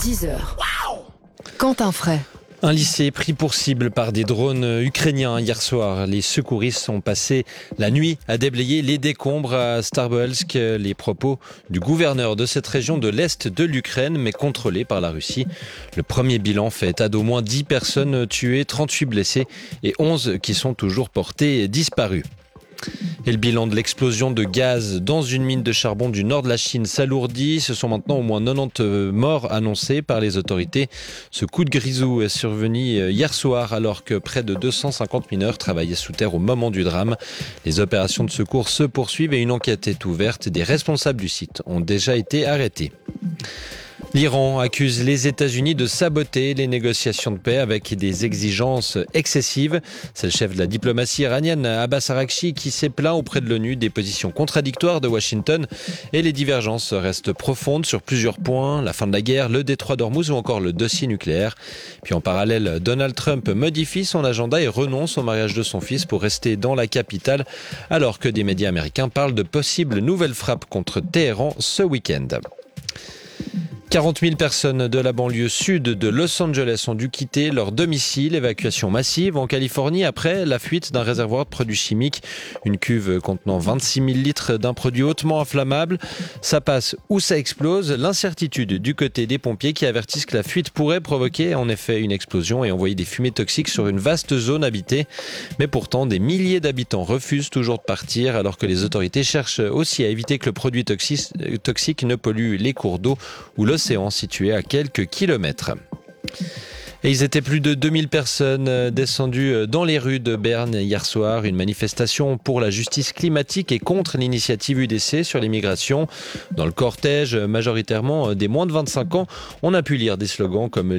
10h. Quentin Fray. Un lycée pris pour cible par des drones ukrainiens hier soir. Les secouristes ont passé la nuit à déblayer les décombres à Starobolsk. Les propos du gouverneur de cette région de l'Est de l'Ukraine, mais contrôlée par la Russie. Le premier bilan fait état d'au moins 10 personnes tuées, 38 blessés et 11 qui sont toujours portés disparus. Et le bilan de l'explosion de gaz dans une mine de charbon du nord de la Chine s'alourdit. Ce sont maintenant au moins 90 morts annoncés par les autorités. Ce coup de grisou est survenu hier soir alors que près de 250 mineurs travaillaient sous terre au moment du drame. Les opérations de secours se poursuivent et une enquête est ouverte. Des responsables du site ont déjà été arrêtés. L'Iran accuse les États-Unis de saboter les négociations de paix avec des exigences excessives. C'est le chef de la diplomatie iranienne, Abbas Araghchi, qui s'est plaint auprès de l'ONU des positions contradictoires de Washington. Et les divergences restent profondes sur plusieurs points. La fin de la guerre, le détroit d'Ormuz ou encore le dossier nucléaire. Puis en parallèle, Donald Trump modifie son agenda et renonce au mariage de son fils pour rester dans la capitale, alors que des médias américains parlent de possibles nouvelles frappes contre Téhéran ce week-end. 40 000 personnes de la banlieue sud de Los Angeles ont dû quitter leur domicile. Évacuation massive en Californie après la fuite d'un réservoir de produits chimiques. Une cuve contenant 26 000 litres d'un produit hautement inflammable. Ça passe ou ça explose. L'incertitude du côté des pompiers qui avertissent que la fuite pourrait provoquer en effet une explosion et envoyer des fumées toxiques sur une vaste zone habitée. Mais pourtant, des milliers d'habitants refusent toujours de partir alors que les autorités cherchent aussi à éviter que le produit toxique ne pollue les cours d'eau ou l'océan situé à quelques kilomètres. Et ils étaient plus de 2000 personnes descendues dans les rues de Berne hier soir. Une manifestation pour la justice climatique et contre l'initiative UDC sur l'immigration. Dans le cortège, majoritairement des moins de 25 ans, on a pu lire des slogans comme